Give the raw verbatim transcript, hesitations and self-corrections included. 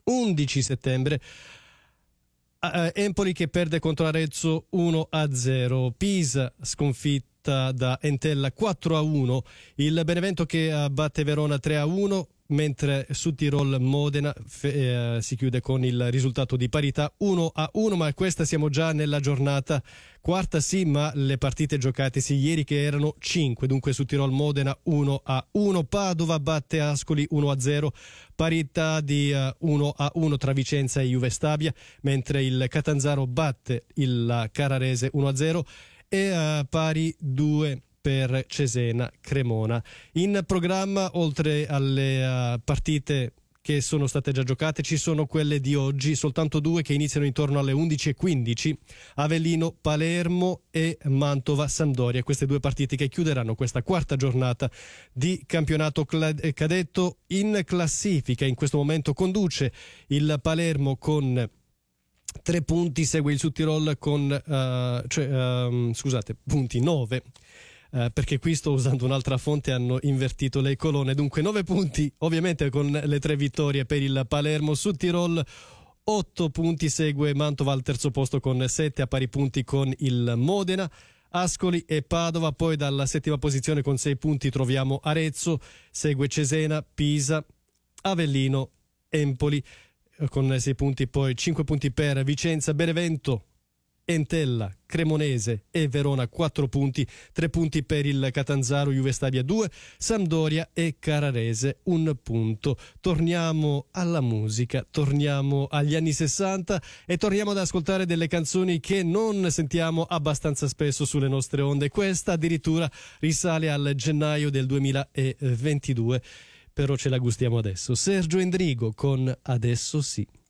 undici settembre. Uh, Empoli che perde contro Arezzo uno a zero, Pisa sconfitta da Entella quattro a uno, il Benevento che batte Verona tre a uno, mentre su Tirol Modena fe, eh, si chiude con il risultato di parità uno a uno. Ma questa siamo già nella giornata quarta, sì, ma le partite giocatesi ieri che erano cinque, dunque su Tirol Modena uno a uno, Padova batte Ascoli uno a zero, parità di uh, uno a uno tra Vicenza e Juve Stabia, mentre il Catanzaro batte il Carrarese uno a zero e uh, pari due per Cesena Cremona. In programma, oltre alle uh, partite che sono state già giocate, ci sono quelle di oggi, soltanto due che iniziano intorno alle undici e quindici, Avellino Palermo e Mantova Sampdoria, queste due partite che chiuderanno questa quarta giornata di campionato cadetto. In classifica in questo momento conduce il Palermo con tre punti, segue il Südtirol con uh, cioè, uh, scusate, punti nove. Uh, perché qui sto usando un'altra fonte, hanno invertito le colonne, dunque nove punti ovviamente con le tre vittorie per il Palermo. Südtirol otto punti, segue Mantova al terzo posto con sette a pari punti con il Modena, Ascoli e Padova. Poi dalla settima posizione con sei punti troviamo Arezzo, segue Cesena, Pisa, Avellino, Empoli con sei punti, poi cinque punti per Vicenza, Benevento, Entella, Cremonese e Verona quattro punti, tre punti per il Catanzaro, Juve Stabia due, Sampdoria e Carrarese un punto. Torniamo alla musica, torniamo agli anni sessanta e torniamo ad ascoltare delle canzoni che non sentiamo abbastanza spesso sulle nostre onde. Questa addirittura risale al gennaio del duemilaventidue, però ce la gustiamo adesso. Sergio Endrigo con Adesso sì.